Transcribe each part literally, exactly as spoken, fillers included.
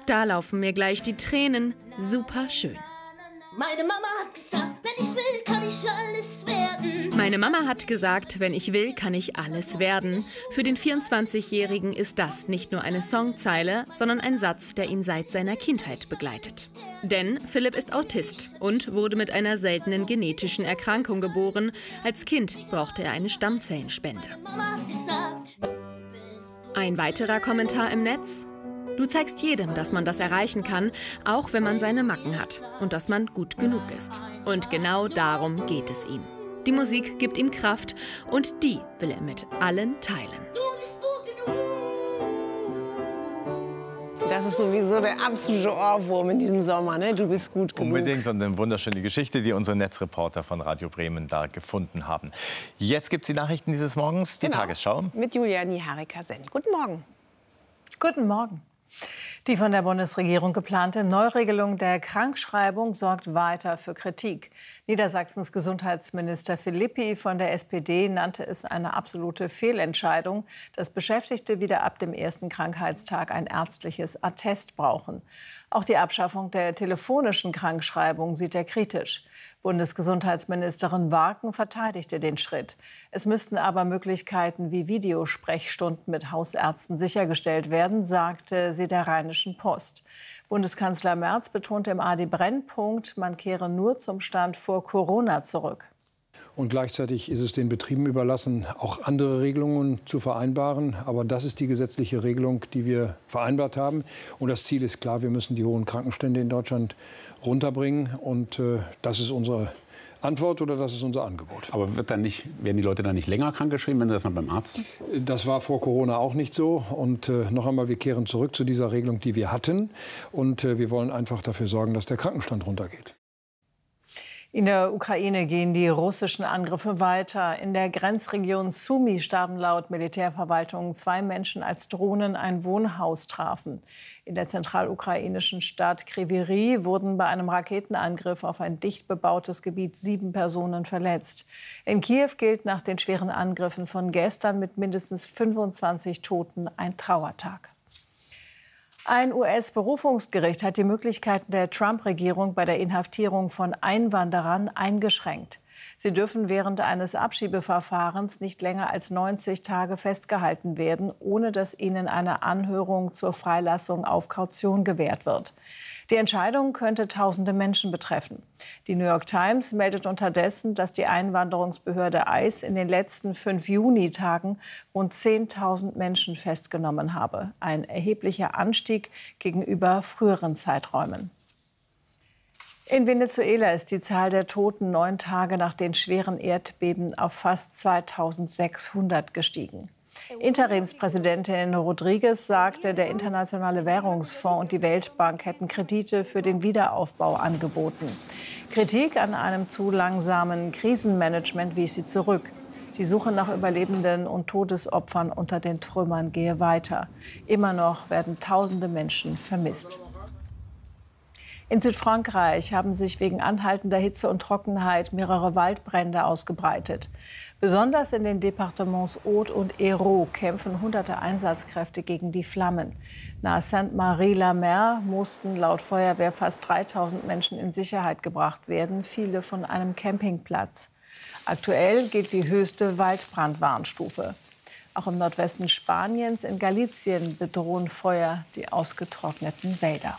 Da laufen mir gleich die Tränen. Super schön. Meine Mama hat gesagt, wenn ich will, kann ich alles werden. Meine Mama hat gesagt, wenn ich will, kann ich alles werden. Für den vierundzwanzigjährigen ist das nicht nur eine Songzeile, sondern ein Satz, der ihn seit seiner Kindheit begleitet. Denn Philipp ist Autist und wurde mit einer seltenen genetischen Erkrankung geboren. Als Kind brauchte er eine Stammzellenspende. Mama hat gesagt. Ein weiterer Kommentar im Netz: Du zeigst jedem, dass man das erreichen kann, auch wenn man seine Macken hat und dass man gut genug ist. Und genau darum geht es ihm. Die Musik gibt ihm Kraft und die will er mit allen teilen. Du bist gut genug. Das ist sowieso der absolute Ohrwurm in diesem Sommer, ne? Du bist gut genug. Unbedingt, und eine wunderschöne Geschichte, die unsere Netzreporter von Radio Bremen da gefunden haben. Jetzt gibt es die Nachrichten dieses Morgens, die Genau. Tagesschau. Mit Julia Niharika-Senn. Guten Morgen. Guten Morgen. Die von der Bundesregierung geplante Neuregelung der Krankschreibung sorgt weiter für Kritik. Niedersachsens Gesundheitsminister Philippi von der S P D nannte es eine absolute Fehlentscheidung, dass Beschäftigte wieder ab dem ersten Krankheitstag ein ärztliches Attest brauchen. Auch die Abschaffung der telefonischen Krankschreibung sieht er kritisch. Bundesgesundheitsministerin Warken verteidigte den Schritt. Es müssten aber Möglichkeiten wie Videosprechstunden mit Hausärzten sichergestellt werden, sagte sie der Rheinischen Post. Bundeskanzler Merz betonte im A R D Brennpunkt, man kehre nur zum Stand vor Corona zurück. Und gleichzeitig ist es den Betrieben überlassen, auch andere Regelungen zu vereinbaren. Aber das ist die gesetzliche Regelung, die wir vereinbart haben. Und das Ziel ist klar, wir müssen die hohen Krankenstände in Deutschland runterbringen. Und äh, das ist unsere Antwort oder das ist unser Angebot. Aber wird dann nicht, werden die Leute dann nicht länger krankgeschrieben, wenn sie das mal beim Arzt? Das war vor Corona auch nicht so. Und äh, noch einmal, wir kehren zurück zu dieser Regelung, die wir hatten. Und äh, wir wollen einfach dafür sorgen, dass der Krankenstand runtergeht. In der Ukraine gehen die russischen Angriffe weiter. In der Grenzregion Sumy starben laut Militärverwaltung zwei Menschen, als Drohnen ein Wohnhaus trafen. In der zentralukrainischen Stadt Kryvyi Rih wurden bei einem Raketenangriff auf ein dicht bebautes Gebiet sieben Personen verletzt. In Kiew gilt nach den schweren Angriffen von gestern mit mindestens fünfundzwanzig Toten ein Trauertag. Ein U S-Berufungsgericht hat die Möglichkeiten der Trump-Regierung bei der Inhaftierung von Einwanderern eingeschränkt. Sie dürfen während eines Abschiebeverfahrens nicht länger als neunzig Tage festgehalten werden, ohne dass ihnen eine Anhörung zur Freilassung auf Kaution gewährt wird. Die Entscheidung könnte tausende Menschen betreffen. Die New York Times meldet unterdessen, dass die Einwanderungsbehörde ICE in den letzten fünf Junitagen rund zehntausend Menschen festgenommen habe. Ein erheblicher Anstieg gegenüber früheren Zeiträumen. In Venezuela ist die Zahl der Toten neun Tage nach den schweren Erdbeben auf fast zweitausendsechshundert gestiegen. Interimspräsidentin Rodriguez sagte, der Internationale Währungsfonds und die Weltbank hätten Kredite für den Wiederaufbau angeboten. Kritik an einem zu langsamen Krisenmanagement wies sie zurück. Die Suche nach Überlebenden und Todesopfern unter den Trümmern gehe weiter. Immer noch werden tausende Menschen vermisst. In Südfrankreich haben sich wegen anhaltender Hitze und Trockenheit mehrere Waldbrände ausgebreitet. Besonders in den Departements Aude und Hérault kämpfen hunderte Einsatzkräfte gegen die Flammen. Nahe Sainte-Marie-la-Mer mussten laut Feuerwehr fast dreitausend Menschen in Sicherheit gebracht werden, viele von einem Campingplatz. Aktuell gilt die höchste Waldbrandwarnstufe. Auch im Nordwesten Spaniens, in Galicien, bedrohen Feuer die ausgetrockneten Wälder.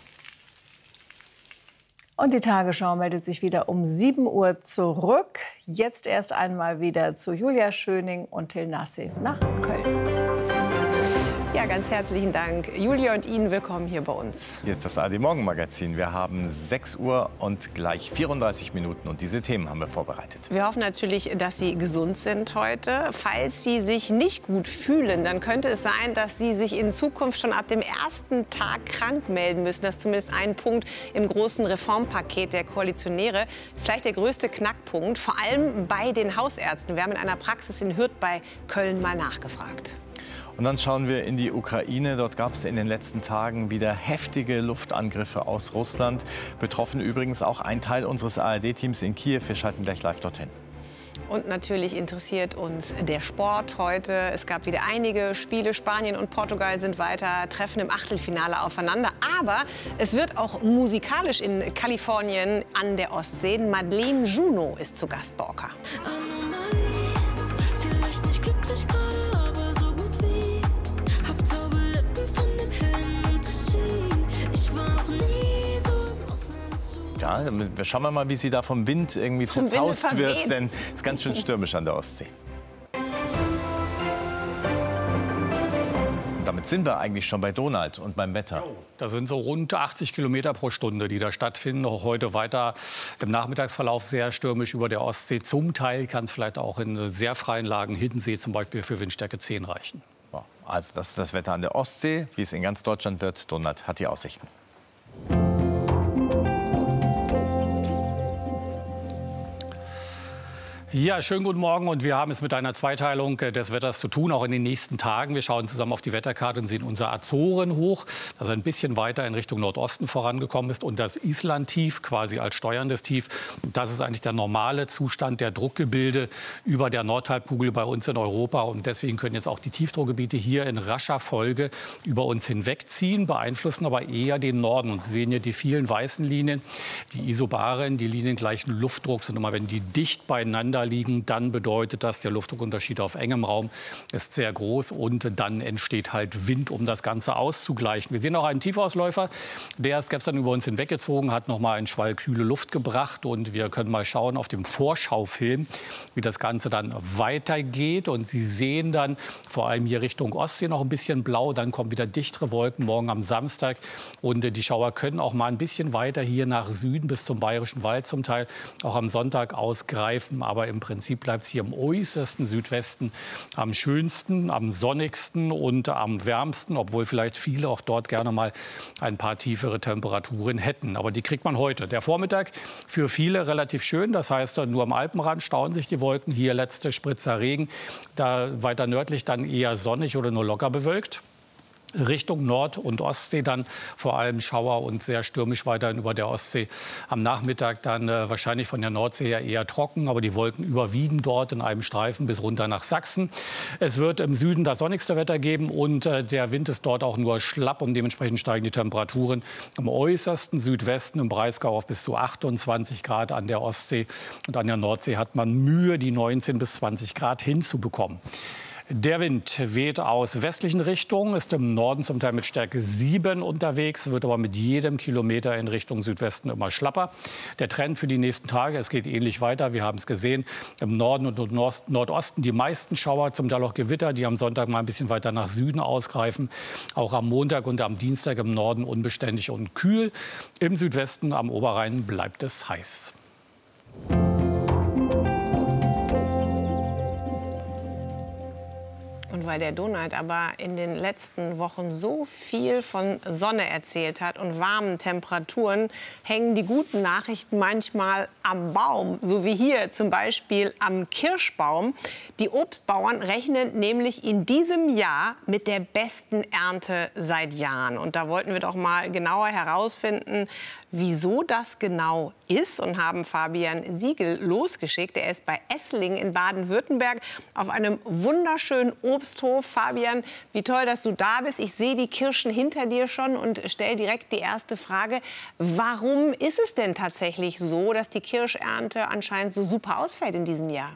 Und die Tagesschau meldet sich wieder um sieben Uhr zurück. Jetzt erst einmal wieder zu Julia Schöning und Till Nassif nach Köln. Ja, ganz herzlichen Dank. Julia und Ihnen willkommen hier bei uns. Hier ist das A R D Morgenmagazin. Wir haben sechs Uhr und gleich vierunddreißig Minuten. Und diese Themen haben wir vorbereitet. Wir hoffen natürlich, dass Sie gesund sind heute. Falls Sie sich nicht gut fühlen, dann könnte es sein, dass Sie sich in Zukunft schon ab dem ersten Tag krank melden müssen. Das ist zumindest ein Punkt im großen Reformpaket der Koalitionäre. Vielleicht der größte Knackpunkt, vor allem bei den Hausärzten. Wir haben in einer Praxis in Hürth bei Köln mal nachgefragt. Und dann schauen wir in die Ukraine. Dort gab es in den letzten Tagen wieder heftige Luftangriffe aus Russland. Betroffen übrigens auch ein Teil unseres A R D-Teams in Kiew. Wir schalten gleich live dorthin. Und natürlich interessiert uns der Sport heute. Es gab wieder einige Spiele. Spanien und Portugal sind weiter, treffen im Achtelfinale aufeinander. Aber es wird auch musikalisch in Kalifornien an der Ostsee. Madeleine Juno ist zu Gast bei Oka. Ja, wir schauen wir mal, wie sie da vom Wind irgendwie Vom zerzaust Winde wird, verweht. denn es ist ganz schön stürmisch an der Ostsee. Und damit sind wir eigentlich schon bei Donald und beim Wetter. Da sind so rund achtzig Kilometer pro Stunde, die da stattfinden. Auch heute weiter im Nachmittagsverlauf sehr stürmisch über der Ostsee. Zum Teil kann es vielleicht auch in sehr freien Lagen, Hiddensee zum Beispiel, für Windstärke zehn reichen. Ja, also das ist das Wetter an der Ostsee. Wie es in ganz Deutschland wird, Donald hat die Aussichten. Ja, schönen guten Morgen und wir haben es mit einer Zweiteilung des Wetters zu tun, auch in den nächsten Tagen. Wir schauen zusammen auf die Wetterkarte und sehen unser Azorenhoch, das ein bisschen weiter in Richtung Nordosten vorangekommen ist, und das Island-Tief quasi als steuerndes Tief. Das ist eigentlich der normale Zustand der Druckgebilde über der Nordhalbkugel bei uns in Europa, und deswegen können jetzt auch die Tiefdruckgebiete hier in rascher Folge über uns hinwegziehen, beeinflussen aber eher den Norden. Und Sie sehen hier die vielen weißen Linien, die Isobaren, die Linien gleichen Luftdrucks, und immer wenn die dicht beieinander liegen, dann bedeutet das, der Luftdruckunterschied auf engem Raum ist sehr groß, und dann entsteht halt Wind, um das Ganze auszugleichen. Wir sehen auch einen Tiefausläufer, der ist gestern über uns hinweggezogen, hat noch mal einen Schwall kühle Luft gebracht, und wir können mal schauen auf dem Vorschaufilm, wie das Ganze dann weitergeht. Und Sie sehen dann vor allem hier Richtung Ostsee noch ein bisschen blau, dann kommen wieder dichtere Wolken morgen am Samstag, und die Schauer können auch mal ein bisschen weiter hier nach Süden bis zum Bayerischen Wald zum Teil auch am Sonntag ausgreifen, aber im Prinzip bleibt es hier im äußersten Südwesten am schönsten, am sonnigsten und am wärmsten, obwohl vielleicht viele auch dort gerne mal ein paar tiefere Temperaturen hätten. Aber die kriegt man heute. Der Vormittag für viele relativ schön, das heißt, nur am Alpenrand stauen sich die Wolken, hier letzte Spritzer Regen, da weiter nördlich dann eher sonnig oder nur locker bewölkt. Richtung Nord- und Ostsee dann vor allem Schauer und sehr stürmisch weiterhin über der Ostsee. Am Nachmittag dann äh, wahrscheinlich von der Nordsee her eher trocken, aber die Wolken überwiegen dort in einem Streifen bis runter nach Sachsen. Es wird im Süden das sonnigste Wetter geben, und äh, der Wind ist dort auch nur schlapp, und dementsprechend steigen die Temperaturen im äußersten Südwesten im Breisgau auf bis zu achtundzwanzig Grad an der Ostsee, und an der Nordsee hat man Mühe, die neunzehn bis zwanzig Grad hinzubekommen. Der Wind weht aus westlichen Richtungen, ist im Norden zum Teil mit Stärke sieben unterwegs, wird aber mit jedem Kilometer in Richtung Südwesten immer schlapper. Der Trend für die nächsten Tage, es geht ähnlich weiter, wir haben es gesehen, im Norden und Nordosten die meisten Schauer, zum Teil auch Gewitter, die am Sonntag mal ein bisschen weiter nach Süden ausgreifen. Auch am Montag und am Dienstag im Norden unbeständig und kühl. Im Südwesten am Oberrhein bleibt es heiß. Und weil der Donald aber in den letzten Wochen so viel von Sonne erzählt hat und warmen Temperaturen, hängen die guten Nachrichten manchmal am Baum. So wie hier zum Beispiel am Kirschbaum. Die Obstbauern rechnen nämlich in diesem Jahr mit der besten Ernte seit Jahren. Und da wollten wir doch mal genauer herausfinden, wieso das genau ist, und haben Fabian Siegel losgeschickt. Er ist bei Esslingen in Baden-Württemberg auf einem wunderschönen Obsthof. Fabian, wie toll, dass du da bist. Ich sehe die Kirschen hinter dir schon und stelle direkt die erste Frage. Warum ist es denn tatsächlich so, dass die Kirschernte anscheinend so super ausfällt in diesem Jahr?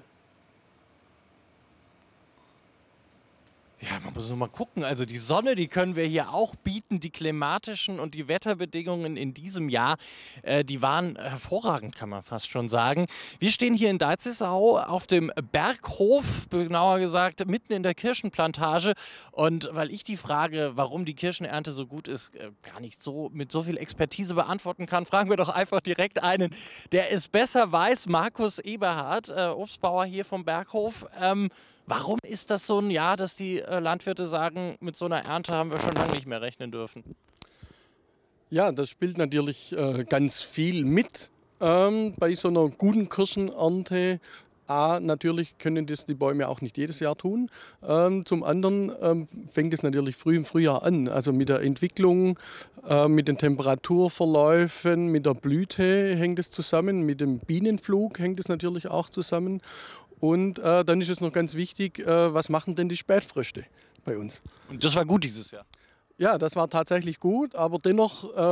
Ja, man muss nur mal gucken. Also die Sonne, die können wir hier auch bieten. Die klimatischen und die Wetterbedingungen in diesem Jahr, äh, die waren hervorragend, kann man fast schon sagen. Wir stehen hier in Deizisau auf dem Berghof, genauer gesagt mitten in der Kirschenplantage. Und weil ich die Frage, warum die Kirschenernte so gut ist, äh, gar nicht so mit so viel Expertise beantworten kann, fragen wir doch einfach direkt einen, der es besser weiß. Markus Eberhardt, äh, Obstbauer hier vom Berghof. Ähm, Warum ist das so ein Jahr, dass die äh, Landwirte sagen, mit so einer Ernte haben wir schon lange nicht mehr rechnen dürfen? Ja, das spielt natürlich äh, ganz viel mit ähm, bei so einer guten Kirschenernte. A, natürlich können das die Bäume auch nicht jedes Jahr tun. Ähm, zum anderen ähm, fängt es natürlich früh im Frühjahr an, also mit der Entwicklung, äh, mit den Temperaturverläufen, mit der Blüte hängt es zusammen, mit dem Bienenflug hängt es natürlich auch zusammen. Und äh, dann ist es noch ganz wichtig, äh, was machen denn die Spätfrüchte bei uns? Und das war gut dieses Jahr. Ja, das war tatsächlich gut, aber dennoch